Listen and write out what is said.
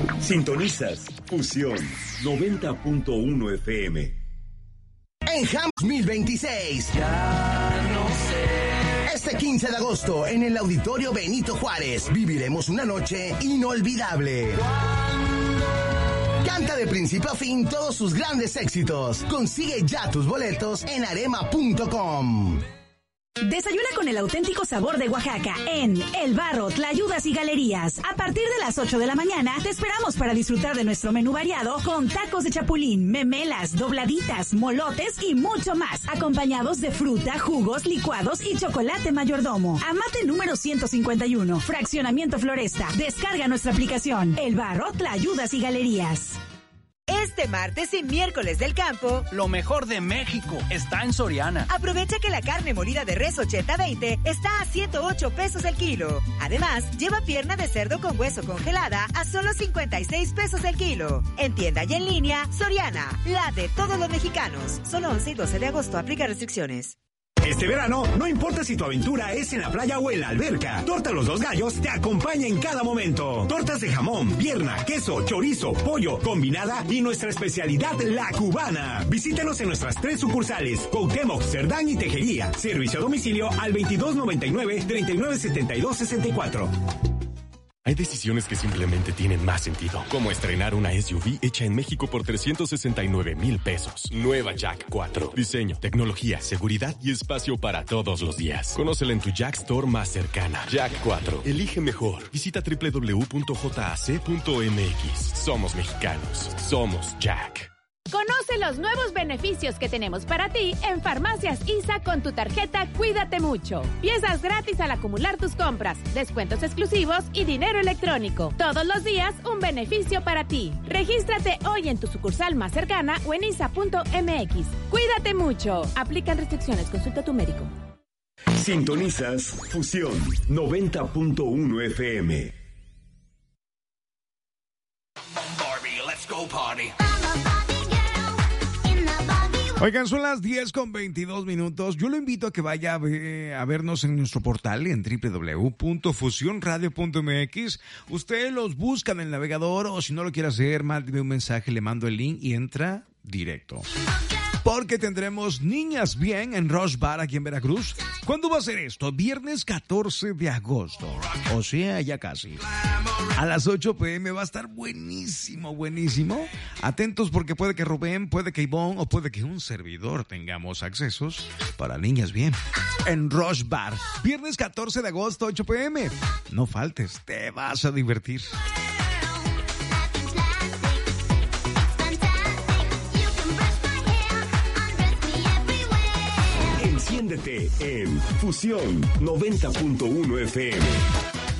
Sintonizas Fusión 90.1 FM. En Ham 2026. Ya no sé. Este 15 de agosto, en el Auditorio Benito Juárez, viviremos una noche inolvidable. Canta de principio a fin todos sus grandes éxitos. Consigue ya tus boletos en arema.com. Desayuna con el auténtico sabor de Oaxaca en El Barro, Tlayudas y Galerías. A partir de las 8 de la mañana te esperamos para disfrutar de nuestro menú variado con tacos de chapulín, memelas, dobladitas, molotes y mucho más, acompañados de fruta, jugos, licuados y chocolate mayordomo. Amate número 151, Fraccionamiento Floresta. Descarga nuestra aplicación El Barro, Tlayudas y Galerías. Este martes y miércoles del campo, lo mejor de México está en Soriana. Aprovecha que la carne molida de res 80-20 está a 108 pesos el kilo. Además, lleva pierna de cerdo con hueso congelada a solo 56 pesos el kilo. En tienda y en línea, Soriana, la de todos los mexicanos. Solo 11 y 12 de agosto, aplica restricciones. Este verano, no importa si tu aventura es en la playa o en la alberca, Torta Los Dos Gallos te acompaña en cada momento. Tortas de jamón, pierna, queso, chorizo, pollo, combinada y nuestra especialidad, la cubana. Visítanos en nuestras 3 sucursales, Cuauhtémoc, Cerdán y Tejería. Servicio a domicilio al 2299-397264. Hay decisiones que simplemente tienen más sentido, como estrenar una SUV hecha en México por 369,000 pesos. Nueva Jack 4. Diseño, tecnología, seguridad y espacio para todos los días. Conócela en tu Jack Store más cercana. Jack 4. Elige mejor. Visita www.jac.mx. Somos mexicanos. Somos Jack. Conoce los nuevos beneficios que tenemos para ti en Farmacias ISA con tu tarjeta Cuídate Mucho. Piezas gratis al acumular tus compras, descuentos exclusivos y dinero electrónico. Todos los días un beneficio para ti. Regístrate hoy en tu sucursal más cercana o en isa.mx. Cuídate mucho. Aplican restricciones. Consulta a tu médico. Sintonizas Fusión 90.1 FM. Barbie, let's go party. Oigan, son las 10:22. Yo lo invito a que vaya a vernos en nuestro portal en www.fusionradio.mx. Usted los busca en el navegador o si no lo quiere hacer, mándeme un mensaje, le mando el link y entra directo. Porque tendremos Niñas Bien en Rush Bar aquí en Veracruz. ¿Cuándo va a ser esto? Viernes 14 de agosto. O sea, ya casi. A las 8 p.m. va a estar buenísimo, buenísimo. Atentos porque puede que Rubén, puede que Ivonne o puede que un servidor tengamos accesos para Niñas Bien en Rush Bar. Viernes 14 de agosto, 8 p.m. No faltes, te vas a divertir. Enciéndete en Fusión 90.1 FM.